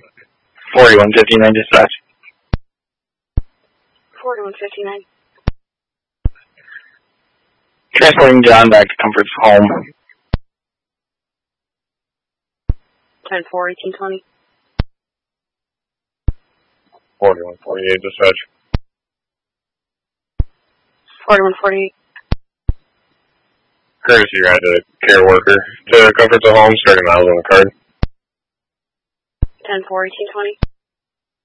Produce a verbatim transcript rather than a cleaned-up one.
forty-one fifty-nine dispatch. forty-one fifty-nine. Transporting John back to Comfort's home. ten four eighteen twenty. forty-one forty-eight dispatch. forty-one forty-eight. Courtesy ride to care worker to Comfort's home, starting miles on the card. ten four eighteen twenty.